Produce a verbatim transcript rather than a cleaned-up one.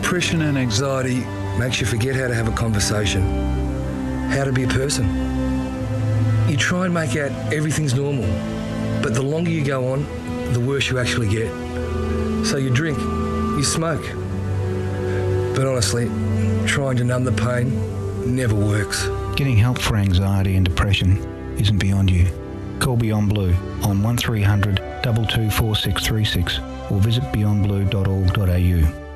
Depression and anxiety makes you forget how to have a conversation, how to be a person. You try and make out everything's normal, but the longer you go on, the worse you actually get. So you drink, you smoke. But honestly, trying to numb the pain never works. Getting help for anxiety and depression isn't beyond you. Call Beyond Blue on one three hundred, two two four six three six or visit beyond blue dot org dot a u.